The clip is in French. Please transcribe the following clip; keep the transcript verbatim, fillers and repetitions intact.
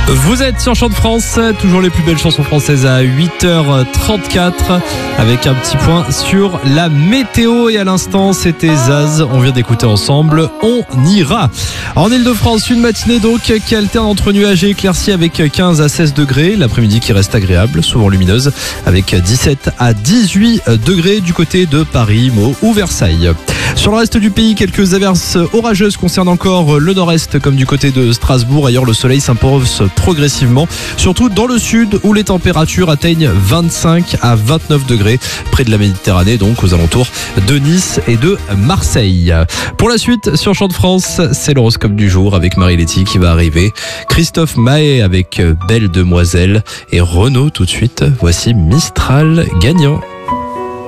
Vous êtes sur Chant de France, toujours les plus belles chansons françaises à huit heures trente-quatre avec un petit point sur la météo. Et à l'instant, c'était Zaz. On vient d'écouter ensemble On ira. En Ile-de-France, une matinée donc qui alterne entre nuages et éclaircies avec quinze à seize degrés. L'après-midi qui reste agréable, souvent lumineuse, avec dix-sept à dix-huit degrés du côté de Paris, Meaux ou Versailles. Sur le reste du pays, quelques averses orageuses concernent encore le nord-est comme du côté de Strasbourg. Ailleurs, le soleil s'impose progressivement, surtout dans le sud où les températures atteignent vingt-cinq à vingt-neuf degrés près de la Méditerranée, donc aux alentours de Nice et de Marseille. Pour la suite, sur Chant de France, c'est l'horoscope du jour avec Marie-Letty qui va arriver, Christophe Maé avec Belle Demoiselle et Renaud tout de suite. Voici Mistral gagnant.